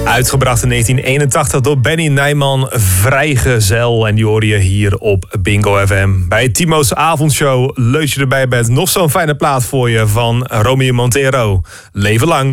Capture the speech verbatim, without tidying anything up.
Uitgebracht in negentien eenentachtig door Benny Nijman, Vrijgezel. En die hoor je hier op Bingo F M. Bij Timo's avondshow leus je erbij bent. Nog zo'n fijne plaat voor je van Romeo Montero. Leven lang.